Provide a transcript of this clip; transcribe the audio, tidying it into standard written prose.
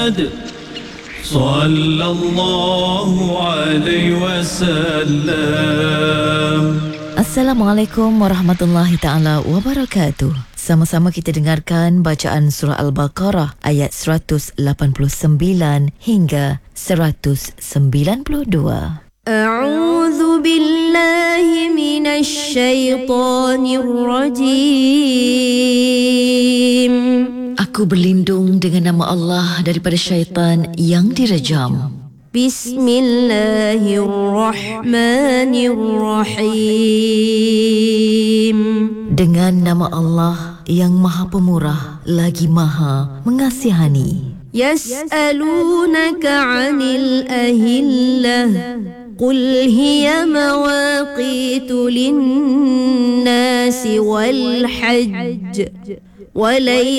Sallallahu alaihi wasallam. Assalamualaikum warahmatullahi ta'ala wabarakatuh. Sama-sama kita dengarkan bacaan surah Al-Baqarah ayat 189 hingga 192. A'udzu billahi minasy syaithanir rajim. Aku berlindung dengan nama Allah daripada syaitan yang direjam. Bismillahirrahmanirrahim. Dengan nama Allah yang Maha Pemurah lagi Maha Mengasihani. Yas'alunaka 'anil ahillah. Qul hiya mawaqitu lin-nasi wal hajj.